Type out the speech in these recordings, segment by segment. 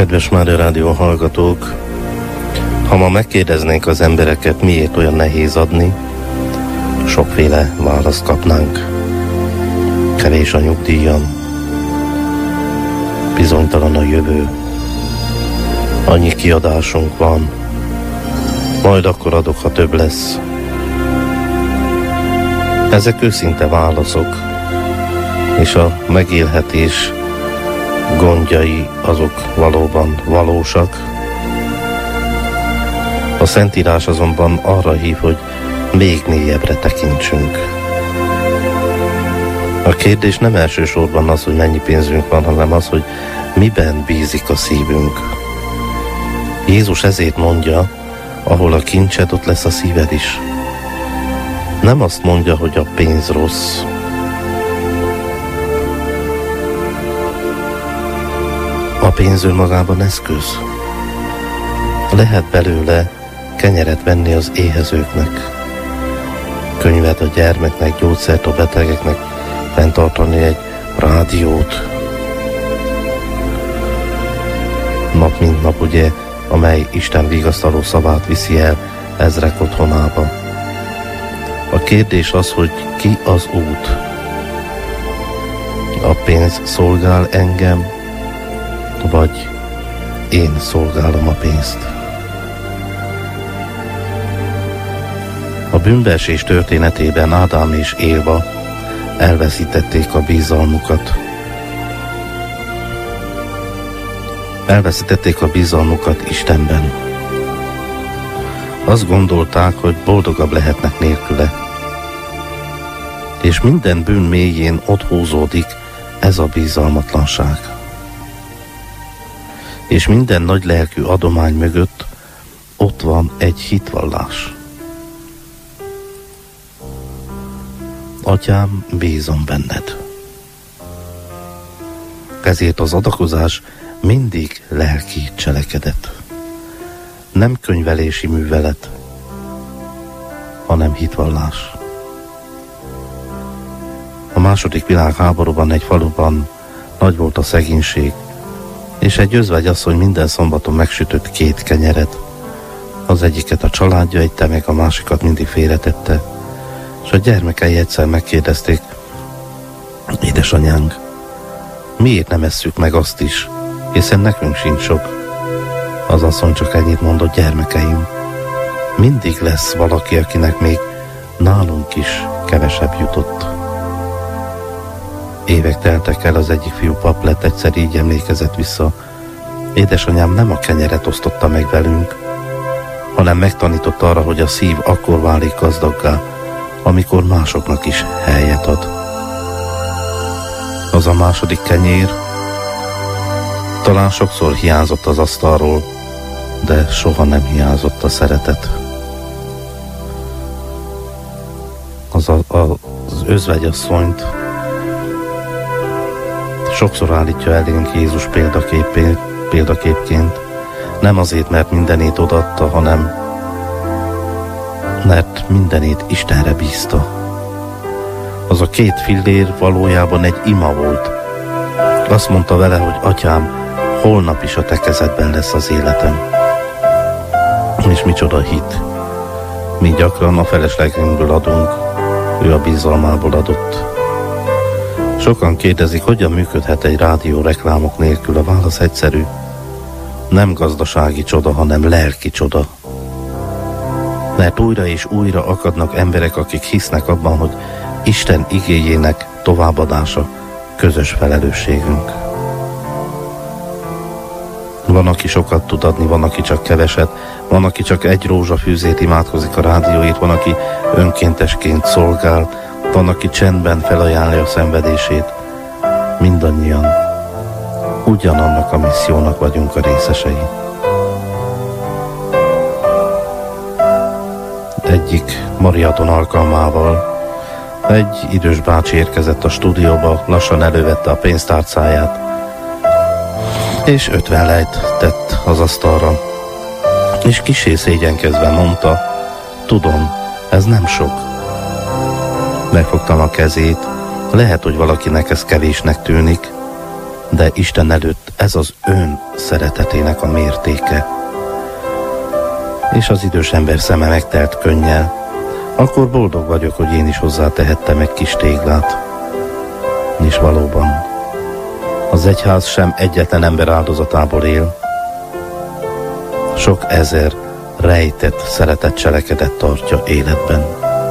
Kedves Mária Rádió hallgatók, ha ma megkérdeznénk az embereket, miért olyan nehéz adni, sokféle választ kapnánk. Kevés a nyugdíjam, bizonytalan a jövő, annyi kiadásunk van, majd akkor adok, ha több lesz. Ezek őszinte válaszok, és a megélhetés gondjai azok valóban valósak. A Szentírás azonban arra hív, hogy még mélyebbre tekintsünk. A kérdés nem elsősorban az, hogy mennyi pénzünk van, hanem az, hogy miben bízik a szívünk. Jézus ezért mondja, ahol a kincsed, ott lesz a szíved is. Nem azt mondja, hogy a pénz rossz. A pénz önmagában eszköz. Lehet belőle kenyeret venni az éhezőknek, könyvet a gyermeknek, gyógyszert a betegeknek, fenntartani egy rádiót. Nap mint nap, ugye, amely Isten vigasztaló szavát viszi el ezrek otthonába. A kérdés az, hogy ki az út. A pénz szolgál engem, vagy én szolgálom a pénzt. A bűnbeesés történetében Ádám és Éva elveszítették a bizalmukat. Elveszítették a bizalmukat Istenben. Azt gondolták, hogy boldogabb lehetnek nélküle. És minden bűn mélyén ott húzódik ez a bizalmatlanság. És minden nagy lelkű adomány mögött ott van egy hitvallás. Atyám, bízom benned. Ezért az adakozás mindig lelki cselekedet. Nem könyvelési művelet, hanem hitvallás. A II. Világháborúban egy faluban nagy volt a szegénység, és egy özvegyasszony minden szombaton megsütött 2 kenyeret. Az egyiket a családja egyte, meg a másikat mindig félretette. És a gyermekei egyszer megkérdezték: édesanyánk, miért nem esszük meg azt is, hiszen nekünk sincs sok? Az asszony csak ennyit mondott: gyermekeim, mindig lesz valaki, akinek még nálunk is kevesebb jutott. Évek teltek el, az egyik fiú pap lett, egyszer így emlékezett vissza: édesanyám nem a kenyeret osztotta meg velünk, hanem megtanította arra, hogy a szív akkor válik gazdaggá, amikor másoknak is helyet ad. Az a második kenyér talán sokszor hiányzott az asztalról, de soha nem hiányzott a szeretet. Az özvegyasszonyt sokszor állítja elénk Jézus példaképként, nem azért, mert mindenét odaadta, hanem mert mindenét Istenre bízta. Az a 2 fillér valójában egy ima volt. Azt mondta vele, hogy atyám, holnap is a te kezedben lesz az életem. És micsoda hit. Mi gyakran a feleslegünkből adunk, ő a bizalmából adott. Sokan kérdezik, hogyan működhet egy rádió reklámok nélkül. A válasz egyszerű. Nem gazdasági csoda, hanem lelki csoda. Mert újra és újra akadnak emberek, akik hisznek abban, hogy Isten igéjének továbbadása közös felelősségünk. Van, aki sokat tud adni, van, aki csak keveset, van, aki csak 1 rózsafűzét imádkozik a rádióért, van, aki önkéntesként szolgál, van, aki csendben felajánlja a szenvedését. Mindannyian ugyanannak a missziónak vagyunk a részesei. Egyik mariaton alkalmával egy idős bácsi érkezett a stúdióba, lassan elővette a pénztárcáját, és 50 lejt tett az asztalra, és kissé szégyenkezve mondta: tudom, ez nem sok. Megfogtam a kezét, lehet, hogy valakinek ez kevésnek tűnik, de Isten előtt ez az ön szeretetének a mértéke. És az idős ember szeme megtelt könnyel. Akkor boldog vagyok, hogy én is hozzátehettem egy kis téglát. És valóban, az egyház sem egyetlen ember áldozatából él. Sok ezer rejtett, szeretett cselekedet tartja életben.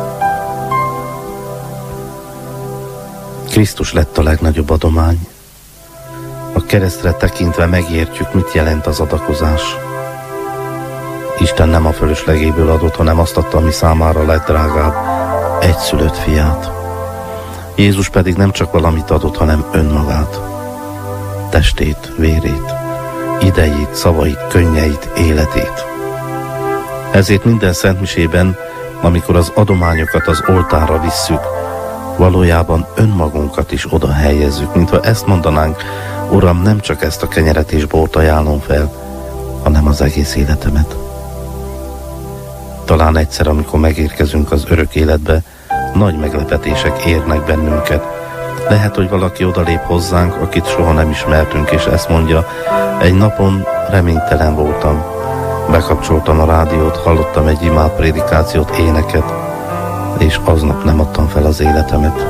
Krisztus lett a legnagyobb adomány. A keresztre tekintve megértjük, mit jelent az adakozás. Isten nem a fölöslegéből adott, hanem azt adta, ami számára legdrágább, egyszülött fiát. Jézus pedig nem csak valamit adott, hanem önmagát. Testét, vérét, idejét, szavait, könnyeit, életét. Ezért minden szentmisében, amikor az adományokat az oltárra visszük, valójában önmagunkat is oda helyezzük, mintha ezt mondanánk: Uram, nem csak ezt a kenyeret és bort ajánlom fel, hanem az egész életemet. Talán egyszer, amikor megérkezünk az örök életbe, nagy meglepetések érnek bennünket. Lehet, hogy valaki odalép hozzánk, akit soha nem ismertünk, és ezt mondja: egy napon reménytelen voltam. Bekapcsoltam a rádiót, hallottam egy imádprédikációt, éneket, és aznap nem adtam fel az életemet.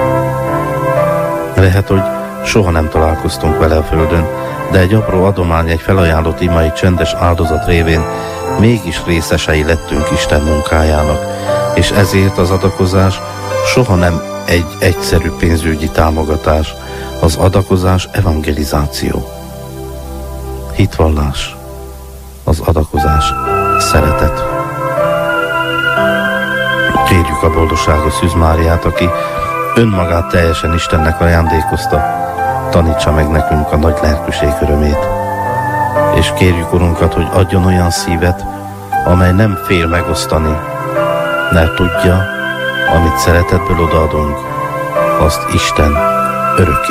Lehet, hogy soha nem találkoztunk vele a földön, de egy apró adomány, egy felajánlott ima, egy csendes áldozat révén mégis részesei lettünk Isten munkájának, és ezért az adakozás soha nem egy egyszerű pénzügyi támogatás. Az adakozás evangelizáció, hitvallás, az adakozás szeretet. Kérjük a boldogságos Szűz Máriát, aki önmagát teljesen Istennek ajándékozta, tanítsa meg nekünk a nagy lelkűség örömét. És kérjük Urunkat, hogy adjon olyan szívet, amely nem fél megosztani, mert tudja, amit szeretetből odaadunk, azt Isten örökké